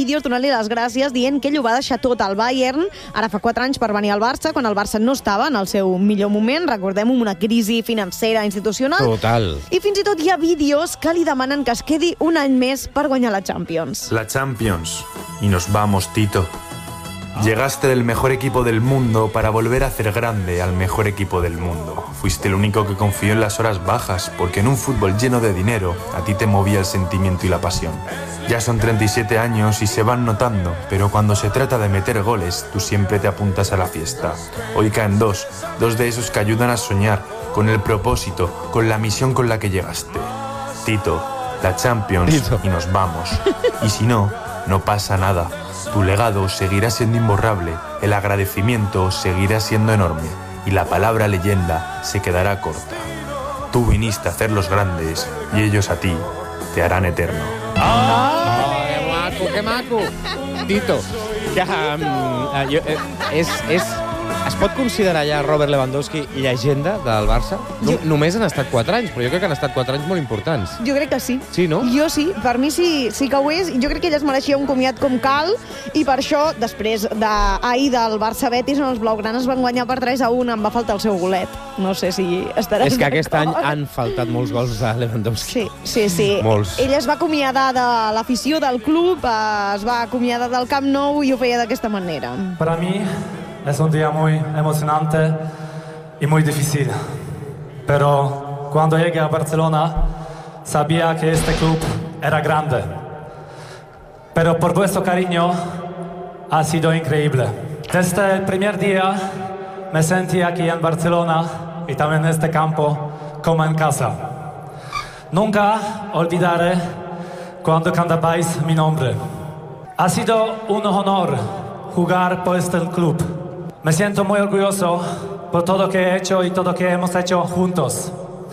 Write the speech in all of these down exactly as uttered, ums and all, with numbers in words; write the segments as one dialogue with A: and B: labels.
A: vídeos donant-li les gràcies, dient que ell ho va deixar tot al Bayern, ara fa quatre anys per venir al Barça, quan el Barça no estava en el seu millor moment, recordem, amb una crisi financera institucional.
B: Total.
A: I fins i tot hi ha vídeos que li demanen que es quedi un any més per guanyar la Champions.
C: La Champions. Y nos vamos, Tito. Llegaste del mejor equipo del mundo para volver a hacer grande al mejor equipo del mundo. Fuiste el único que confió en las horas bajas, porque en un fútbol lleno de dinero, a ti te movía el sentimiento y la pasión. Ya son treinta y siete años y se van notando, pero cuando se trata de meter goles, tú siempre te apuntas a la fiesta. Hoy caen dos, dos de esos que ayudan a soñar, con el propósito, con la misión con la que llegaste. Tito, la Champions,
B: Tito.
C: Y nos vamos. Y si no, no pasa nada. Tu legado seguirá siendo imborrable, el agradecimiento seguirá siendo enorme y la palabra leyenda se quedará corta. Tú viniste a hacerlos grandes y ellos a ti te harán eterno.
B: Oh, que maco, que maco. Tito, que, um, uh, jo, eh, és, és, es pot considerar ja Robert Lewandowski llegenda del Barça? No,
A: Jo-
B: Només han estat quatre anys, però jo crec que han estat quatre anys molt importants.
A: Jo crec que sí.
B: Sí, no?
A: Jo sí, per mi sí, sí que ho és. Jo crec que ell es mereixia un comiat com cal i per això, després d'ahir del Barça-Betis, on els blaugranes van guanyar per tres a un, em va faltar el seu golet. No sé si estaràs
B: És que aquest any
A: d'acord.
B: han faltat molts gols a Lewandowski.
A: Sí, sí, sí.
B: Molts.
A: Ell es va acomiadar de l'afició del club, eh, es va acomiadar del Camp Nou i ho feia d'aquesta manera.
D: Para mí es un día muy emocionante y muy difícil. Pero cuando llegué a Barcelona sabía que este club era grande. Pero por vuestro cariño ha sido increíble. Desde el primer día me sentí aquí en Barcelona y también en este campo como en casa. Nunca olvidaré cuando cantabais mi nombre. Ha sido un honor jugar por este club. Me siento muy orgulloso por todo lo que he hecho y todo lo que hemos hecho juntos.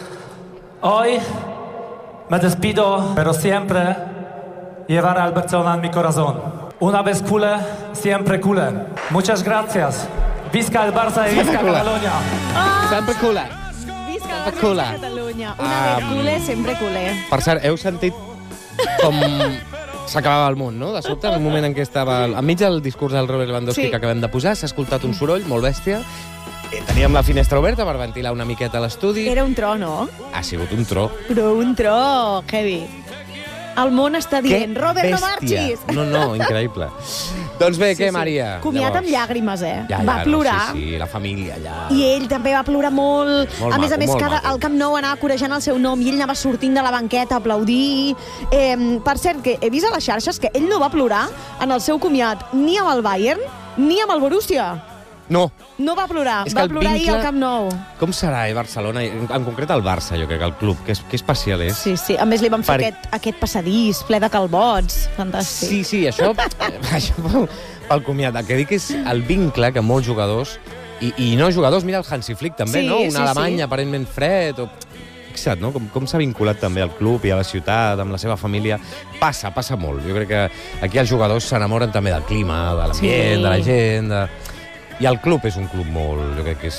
D: Hoy me despido, pero siempre llevaré al Barcelona en mi corazón. Una vez culé, siempre culé. Muchas gracias. Visca el Barça y visca Catalunya.
B: Sempre culer.
A: Visca
B: Sempre
A: el Barça
B: culer.
A: de Catalunya. Una vez
B: Um,
A: culer, sempre culer.
B: Per cert, heu sentit com s'acabava el món, no? De sobte, en un moment en què estava... Enmig del discurs del Robert Lewandowski
A: Sí.
B: que acabem de posar, s'ha escoltat un soroll molt bèstia. Eh, Teníem la finestra oberta per ventilar una miqueta l'estudi.
A: Era un tro, no?
B: Ha sigut un tro.
A: Però un tro, heavy. El món està dient, Robert, no
B: bèstia.
A: marxis!
B: No, no, increïble. Doncs bé, què, Maria?
A: Comiat amb
B: Llavors?
A: llàgrimes, eh?
B: Ja, ja,
A: va plorar.
B: No, sí, sí, la família allà.
A: I ell també va plorar molt.
B: Molt
A: a més
B: maco,
A: a més,
B: molt
A: cada,
B: maco.
A: al Camp Nou anava corejant el seu nom i ell anava sortint de la banqueta a aplaudir. Eh, per cert, que he vist a les xarxes que ell no va plorar en el seu comiat ni amb el Bayern ni amb el Borussia.
B: No.
A: No va plorar,
B: És que
A: va
B: el
A: plorar ahir
B: vincle-
A: al Camp Nou.
B: Com serà, eh, Barcelona? En, en concret el Barça, jo crec, el club. Que, és, que especial és.
A: Sí, sí. A més, li van fer
B: Per-
A: aquest, aquest passadís ple de calbots. Fantàstic.
B: Sí, sí, això, això pel, pel comiat. El que dic és el vincle que molts jugadors, i, i no jugadors, mira el Hansi Flick també,
A: Sí,
B: no? Un
A: sí,
B: alemany
A: sí.
B: aparentment fred, o... Fixa't, no? Com, com s'ha vinculat també al club i a la ciutat, amb la seva família. Passa, passa molt. Jo crec que aquí els jugadors s'enamoren també del clima, de l'ambient,
A: Sí.
B: de la gent... De... I el club és un club molt... Jo crec que és...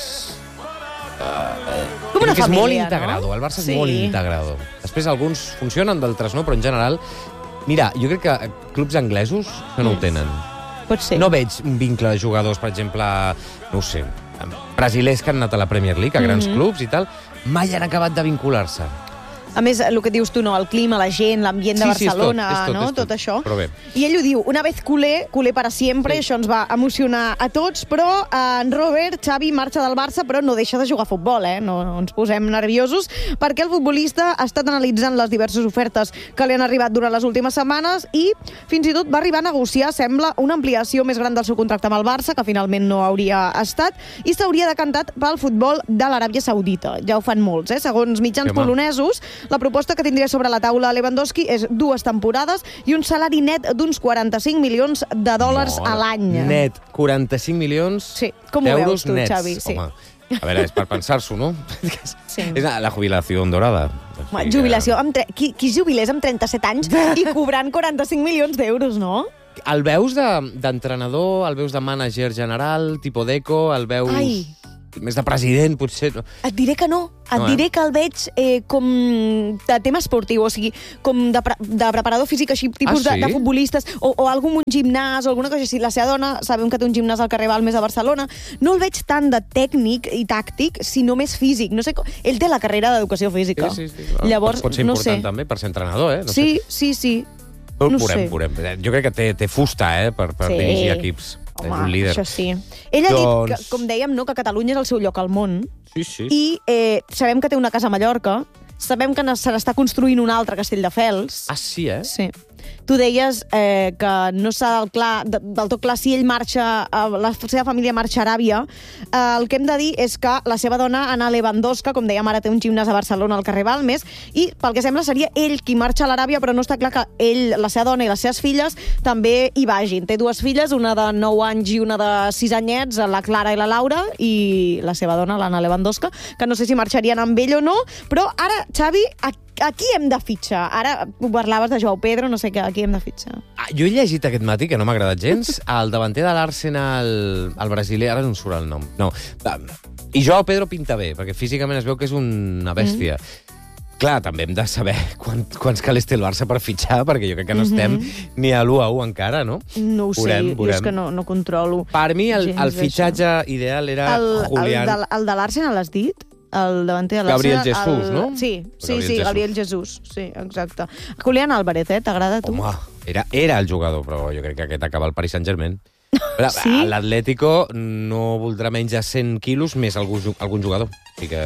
A: Com una
B: que és molt
A: família,
B: integrado.
A: no?
B: El Barça és
A: Sí.
B: molt integrado. Després alguns funcionen, d'altres no, però en general... Mira, jo crec que clubs anglesos que no ho tenen.
A: Pot ser.
B: No veig un vincle de jugadors, per exemple, no ho sé, brasilers que han anat a la Premier League, a grans
A: Mhm.
B: clubs i tal, mai han acabat de vincular-se.
A: A més, el que dius tu, no? El clima, la gent, l'ambient de
B: Sí, sí, és tot,
A: Barcelona,
B: és tot,
A: no?
B: és tot.
A: això.
B: Però bé.
A: I ell ho diu, una vez culé, culé para siempre,
B: Sí.
A: això ens va emocionar a tots, però eh, en Robert, Xavi, marxa del Barça, però no deixa de jugar a futbol, eh? No, no ens posem nerviosos, perquè el futbolista ha estat analitzant les diverses ofertes que li han arribat durant les últimes setmanes i fins i tot va arribar a negociar, sembla, una ampliació més gran del seu contracte amb el Barça, que finalment no hauria estat, i s'hauria decantat pel futbol de l'Aràbia Saudita. Ja ho fan molts, eh? Segons mitjans
B: Sí, home.
A: polonesos, la proposta que tindria sobre la taula Lewandowski és dues temporades i un salari net d'uns quaranta-cinc milions de dòlars a l'any.
B: Net, quaranta-cinc milions
A: Sí, com ho
B: d'euros
A: veus tu,
B: nets.
A: Xavi? Sí.
B: Home, a veure, és per pensar-s'ho, no?
A: Sí.
B: És la, la jubilació dorada. O
A: Home,
B: sigui que-
A: jubilació, amb tre... qui, qui es jubilés amb trenta-set anys i cobrant quaranta-cinc milions d'euros, no?
B: El veus de- d'entrenador, el veus de mànager general, tipus d'eco, el veus...
A: Ai,
B: més de president, potser. No.
A: Et diré que no. Et
B: No, eh?
A: diré que el veig eh, com de tema esportiu, o sigui, com de, pre de preparador físic, així, tipus
B: Ah, sí?
A: de, de futbolistes, o, o algun un gimnàs, o alguna cosa així. La seva dona, sabem que té un gimnàs al carrer Balmes a Barcelona. No el veig tant de tècnic i tàctic, sinó més físic. No sé com... Ell té la carrera d'educació física.
B: Sí, sí, sí.
A: Llavors,
B: pot ser
A: no
B: important
A: sé.
B: també per ser entrenador, eh? No
A: Sí,
B: sé.
A: sí, sí.
B: Però
A: no
B: veurem,
A: sé.
B: veurem. Jo crec que té, té fusta, eh, per, per
A: Sí.
B: dirigir equips.
A: Home,
B: és un líder.
A: això sí. Ell ha dit,
B: Doncs-
A: que, com dèiem, no, que Catalunya és el seu lloc al món.
B: Sí, sí.
A: I eh, sabem que té una casa a Mallorca, sabem que se n'està construint un altre a Castelldefels.
B: Ah, sí, eh?
A: Sí. Tu deies eh, que no s'ha del, clar, de, del tot clar si ell marxa, eh, la seva família marxa a Aràbia. Eh, el que hem de dir és que la seva dona, Ana Lewandowska, com dèiem, ara té un gimnàs a Barcelona, al carrer Balmes, i pel que sembla seria ell qui marxa a l'Aràbia, però no està clar que ell, la seva dona i les seves filles també hi vagin. Té dues filles, una de nou anys i una de sis anyets, la Clara i la Laura, i la seva dona, l'Anna Lewandowska, que no sé si marxarien amb ell o no, però ara, Xavi, a Aquí hem de fitxar. Ara parlaves de Joao Pedro, no sé què, aquí hem de fitxar.
B: Ah, jo he llegit aquest matí, que no m'ha agradat gens, el davanter de l'Arsenal, el brasiler, ara no em surt el nom. No. I Joao Pedro pinta bé, perquè físicament es veu que és una bèstia. Mm. Clar, també hem de saber quant, quants calés té el Barça per fitxar, perquè jo crec que no estem mm-hmm. ni a l'u a u encara, no?
A: No ho
B: veurem,
A: sé,
B: veurem.
A: jo és que no, no controlo.
B: Per mi el,
A: gens
B: el fitxatge ideal era
A: el,
B: Julián.
A: El de, el de l'Arsenal l'has dit? El davanter de l'Arsenal...
B: Gabriel Jesús,
A: el...
B: no?
A: Sí, sí,
B: Gabriel
A: sí,
B: Jesús.
A: Gabriel Jesús. Sí, exacte. Julián Álvarez, eh? T'agrada a tu?
B: Home, era, era el jugador, però jo crec que aquest acaba al Paris Saint-Germain.
A: Sí?
B: L'Atlético no voldrà menys de cent quilos més algun, algun jugador. O sigui que...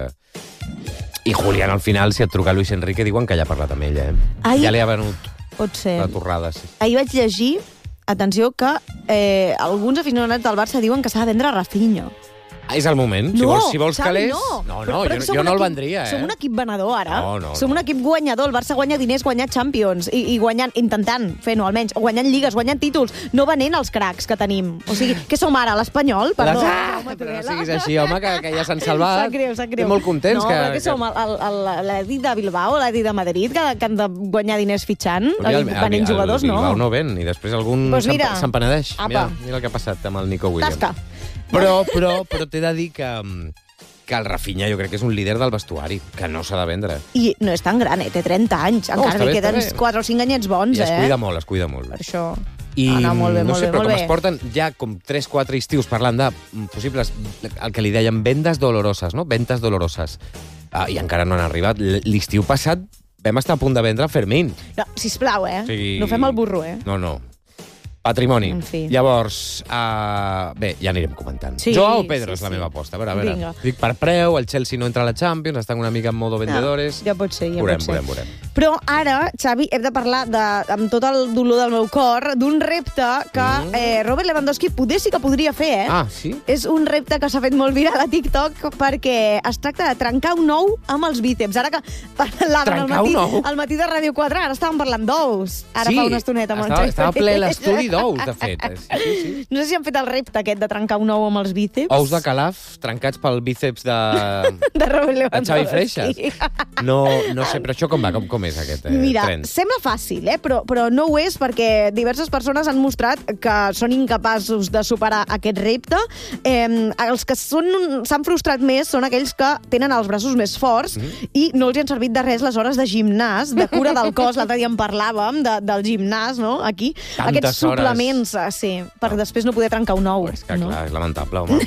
B: I Julián, al final, si et truca Luis Enrique, diuen que ja ha parlat amb ella, eh?
A: Ai.
B: Ja li ha venut
A: Pot ser.
B: la torrada, sí.
A: Ahir vaig llegir, atenció, que eh, alguns aficionats del Barça diuen que s'ha de vendre Rafinha.
B: Ah, és el moment. Si
A: No,
B: vols, si vols
A: Xavi,
B: calés...
A: no.
B: No,
A: Però-
B: no,
A: però
B: jo,
A: som
B: jo
A: un
B: no el
A: equip-
B: vendria, eh?
A: Som un equip venedor, ara.
B: No, no,
A: som
B: no.
A: un equip guanyador. El Barça guanya diners guanyant Champions i, i guanyant, intentant fer-no almenys, o guanyant lligues, guanyant títols, no venent els cracs que tenim. O sigui, què som ara, l'Espanyol? Perdó.
B: Les... Ah,
A: Jaume
B: però no
A: Tudela.
B: siguis així, home, que, que ja s'han salvat.
A: Sap greu, sap greu.
B: Estem molt contents.
A: No,
B: que,
A: però què som, l'Atlètic de Bilbao, l'Atlètic de Madrid, que, que han de guanyar diners fitxant,
B: Mira, el, el,
A: venent
B: el,
A: jugadors,
B: el
A: no.
B: Bilbao no ven, i després algun
A: Pues mira,
B: se'n penedeix.
A: apa.
B: Mira, mira el que ha passat amb el Nico Williams.
A: Tasca.
B: Però, però, però t'he de dir que, que el Rafinha jo crec que és un líder del vestuari, que no s'ha de vendre.
A: I no és tan gran, eh? Té trenta anys.
B: No,
A: Encara
B: està
A: li
B: bé,
A: queden
B: està bé.
A: quatre o cinc anyets bons,
B: I es
A: eh?
B: cuida molt, es cuida molt.
A: Per això...
B: I
A: Ah, no, molt bé,
B: no
A: molt
B: sé,
A: bé,
B: però
A: molt
B: com
A: bé.
B: es porten ja com tres quatre estius parlant de possibles, el que li deien vendes doloroses, no? Ventes doloroses. Ah, I encara no han arribat. L- L'estiu passat vam estar a punt de vendre Fermín.
A: No, sisplau, eh?
B: O sigui,
A: No fem el burro, eh?
B: No, no. Patrimoni.
A: En fi.
B: Llavors, uh, bé, ja anirem comentant.
A: Sí,
B: Joao Pedro
A: sí,
B: és la
A: sí.
B: meva aposta. A veure, a veure.
A: Vinga.
B: Dic per preu, el Chelsea no entra a la Champions, estan una mica en modo vendedores.
A: Ja pot ser, ja
B: veurem,
A: pot ser.
B: veurem, veurem.
A: Però ara, Xavi, hem de parlar, de, amb tot el dolor del meu cor, d'un repte que
B: Mm.
A: eh, Robert Lewandowski poder sí que podria fer, eh?
B: Ah, sí?
A: És un repte que s'ha fet molt viral a TikTok perquè es tracta de trencar un ou amb els bíceps. Ara que parlaven al
B: Trencar
A: matí,
B: un ou?
A: al matí de Ràdio quatre, ara estàvem parlant d'ous. Ara
B: sí,
A: fa una estoneta. amb en
B: estava,
A: Xavi
B: estava ple
A: Ferrer.
B: l'estudi d'ous, de fet. Sí, sí, sí.
A: No sé si han fet el repte aquest de trencar un ou amb els bíceps.
B: Ous de calaf trencats pel bíceps de,
A: de Robert
B: de
A: Lewandowski.
B: Xavi Freixas. No, no sé, però això com va? Com, com és aquest eh,
A: Mira,
B: trend?
A: sembla fàcil, eh? però, però no ho és perquè diverses persones han mostrat que són incapaços de superar aquest repte. Eh, els que són- s'han frustrat més són aquells que tenen els braços més forts
B: Mhm.
A: i no els hi han servit de res les hores de gimnàs, de cura del cos. L'altre dia en parlàvem de, del gimnàs, no?, aquí.
B: Tantes
A: Aquests
B: hores.
A: suplements, eh, sí, per després no poder trencar un ou.
B: És que,
A: no?
B: clar, és lamentable, home.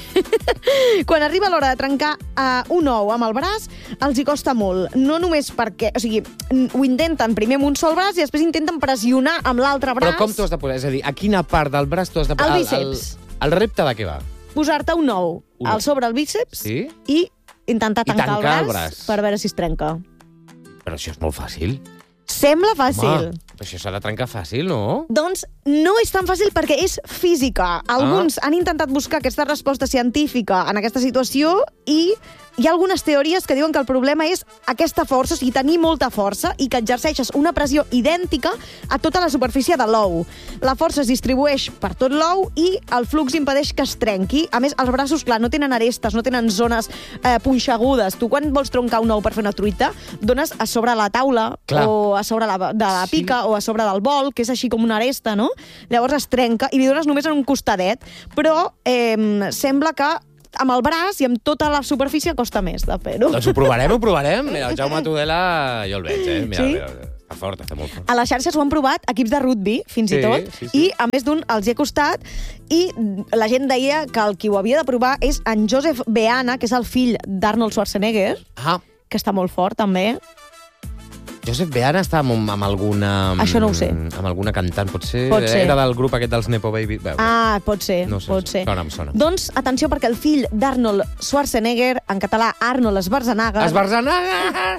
A: Quan arriba l'hora de trencar uh, un ou amb el braç, els hi costa molt. No només perquè... O sigui, n- ho intenten primer amb un sol braç i després intenten pressionar amb l'altre braç.
B: Però com t'ho has de posar? És a dir, a quina part del braç t'ho has de
A: El
B: El,
A: bíceps.
B: el, el repte de què va?
A: Posar-te un ou
B: Un
A: al
B: ou.
A: sobre el bíceps
B: Sí?
A: i intentar
B: I
A: tancar,
B: tancar
A: el,
B: el
A: braç
B: braç.
A: per veure si es trenca.
B: Però això és molt fàcil.
A: Sembla fàcil.
B: Home, però això s'ha de trencar fàcil, no?
A: Doncs no és tan fàcil perquè és física. Alguns
B: Ah.
A: han intentat buscar aquesta resposta científica en aquesta situació i hi ha algunes teories que diuen que el problema és aquesta força, o sigui, tenir molta força i que exerceixes una pressió idèntica a tota la superfície de l'ou. La força es distribueix per tot l'ou i el flux impedeix que es trenqui. A més, els braços, clar, no tenen arestes, no tenen zones eh, punxegudes. Tu quan vols troncar un ou per fer una truita, dones a sobre la taula
B: Clar.
A: o a sobre la, de la
B: Sí.
A: pica o a sobre del bol, que és així com una aresta, no? Llavors es trenca i li dones només en un costadet, però eh, sembla que amb el braç i amb tota la superfície costa més de fer-ho.
B: Doncs ho provarem, ho provarem. Mira, el Jaume Tudela jo el veig, eh? Mira,
A: Sí?
B: mira, està fort, està molt fort.
A: A les xarxes ho han provat equips de rugby, fins
B: Sí,
A: i tot,
B: sí, sí.
A: i a més d'un els hi ha costat, i la gent deia que el qui ho havia de provar és en Joseph Beana, que és el fill d'Arnold Schwarzenegger,
B: Ah,
A: que està molt fort, també.
B: Josep Beana està amb, amb alguna...
A: Això no ho sé.
B: Amb alguna cantant, potser.
A: Pot ser.
B: Era del grup aquest dels Nepo Baby. Bé,
A: Ah, pot ser,
B: no sé,
A: pot ser.
B: sona, em sona.
A: Doncs, atenció, perquè el fill d'Arnold Schwarzenegger, en català Arnold Schwarzenegger,
B: Esbarzanaga!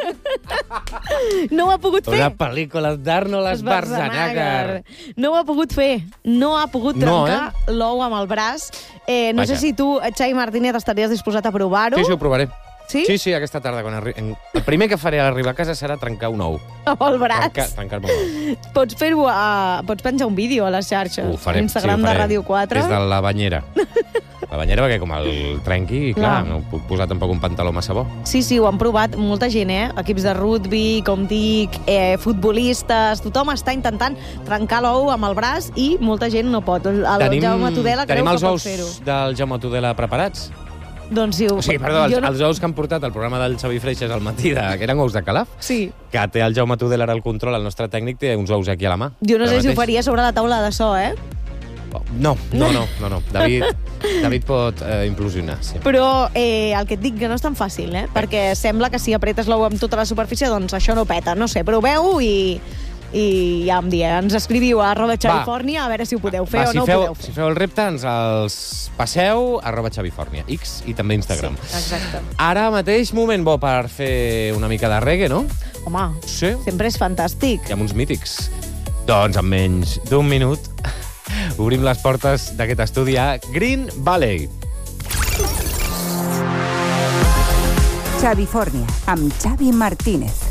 A: no ho ha pogut fer.
B: Una pel·lícula d'Arnold Schwarzenegger.
A: No ho ha pogut fer. No ha pogut
B: No,
A: trencar
B: eh?
A: l'ou amb el braç. Eh, no
B: Vaja.
A: sé si tu, Xavi Martínez, estaries disposat a provar-ho.
B: Sí, sí, ho provaré.
A: Sí?
B: Sí, sí, aquesta tarda. Quan arri... El primer que faré a l'arribar a casa serà trencar un ou.
A: Amb el braç.
B: Trencar- Trencar-me un ou.
A: Pots fer-ho a... Pots penjar un vídeo a les xarxes.
B: Ho farem,
A: a Instagram
B: sí, ho faré.
A: de Ràdio quatre.
B: Des de la banyera. La banyera, perquè com el trenqui, clar,
A: Clar.
B: no puc posar tampoc un pantaló massa bo.
A: Sí, sí, ho han provat molta gent, eh? Equips de rugby, com dic, eh, futbolistes... Tothom està intentant trencar l'ou amb el braç i molta gent no pot. El Jaume Tudela creu
B: tenim
A: que
B: els
A: pot
B: ous
A: fer-ho.
B: del Jaume Tudela preparats?
A: Doncs sí, ho...
B: O sigui, perdó, els,
A: jo no...
B: els ous que han portat al programa del Xavi Freixas al matí, de, que eren ous de Calaf,
A: Sí.
B: que té el Jaume Tudela ara al control, el nostre tècnic té uns ous aquí a la mà.
A: Jo no
B: Ara
A: sé si ho
B: mateix.
A: faria sobre la taula de so, eh?
B: No, no, no, no, no. David, David pot eh, implosionar, sí.
A: Però eh, el que et dic que no és tan fàcil, eh? Perquè sembla que si apretes l'ou amb tota la superfície, doncs això no peta. No sé, proveu i, i ja em dieu. Ens escriviu a arroba Xavifornia a veure si ho podeu fer
B: Va,
A: o
B: si
A: no
B: feu,
A: ho podeu fer.
B: Si feu el repte, ens els passeu arroba Xavifornia, X i també Instagram.
A: Sí, exacte.
B: Ara mateix, moment bo per fer una mica de reggae, no?
A: Home,
B: Sí.
A: sempre és fantàstic.
B: I amb uns mítics. Doncs en menys d'un minut obrim les portes d'aquest estudi a Green Valley.
E: Xavifornia, amb Xavi Martínez.